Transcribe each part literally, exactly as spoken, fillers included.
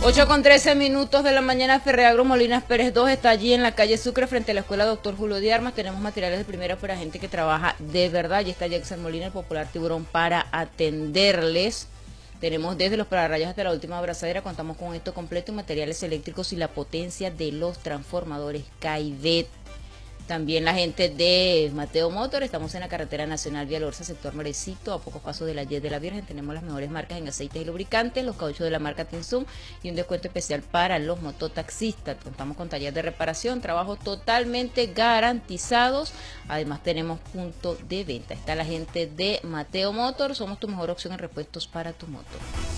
ocho con trece minutos de la mañana, Ferreagro Molinas Pérez dos está allí en la calle Sucre frente a la escuela Doctor Julio de Armas. Tenemos materiales de primera para gente que trabaja de verdad. Y está Jackson Molina, el popular tiburón, para atenderles. Tenemos desde los pararrayos hasta la última abrazadera. Contamos con esto completo en materiales eléctricos y la potencia de los transformadores Caidet. También la gente de Mateo Motor, estamos en la carretera nacional Vía Lorza, sector Merecito, a pocos pasos de la Y de la Virgen. Tenemos las mejores marcas en aceites y lubricantes, los cauchos de la marca Tinsum y un descuento especial para los mototaxistas. Contamos con taller de reparación, trabajos totalmente garantizados. Además tenemos punto de venta. Está la gente de Mateo Motor, somos tu mejor opción en repuestos para tu moto.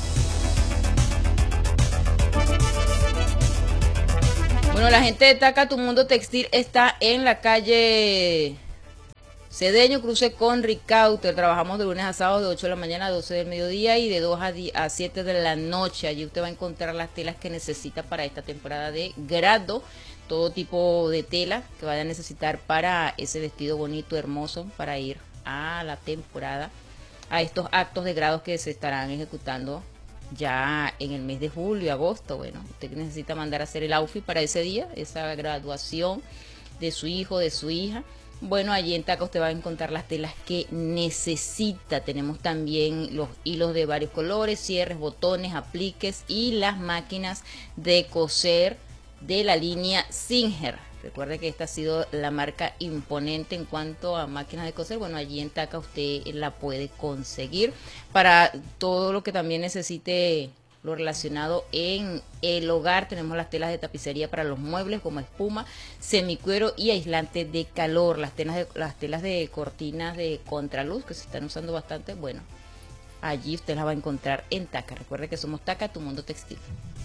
Bueno, la gente de Taca Tu Mundo Textil está en la calle Cedeño, cruce con Ricauter. Trabajamos de lunes a sábado de ocho de la mañana a doce del mediodía y de dos a siete de la noche. Allí usted va a encontrar las telas que necesita para esta temporada de grado. Todo tipo de tela que vaya a necesitar para ese vestido bonito, hermoso, para ir a la temporada, a estos actos de grados que se estarán ejecutando ya en el mes de julio, agosto. Bueno, usted necesita mandar a hacer el outfit para ese día, esa graduación de su hijo, de su hija. Bueno, allí en Taca usted va a encontrar las telas que necesita. Tenemos también los hilos de varios colores, cierres, botones, apliques y las máquinas de coser de la línea Singer. Recuerde que esta ha sido la marca imponente en cuanto a máquinas de coser. Bueno, allí en Taca usted la puede conseguir para todo lo que también necesite lo relacionado en el hogar. Tenemos las telas de tapicería para los muebles como espuma, semicuero y aislante de calor. Las telas de, las telas de cortinas de contraluz que se están usando bastante. Bueno, allí usted las va a encontrar en Taca. Recuerde que somos Taca Tu Mundo Textil.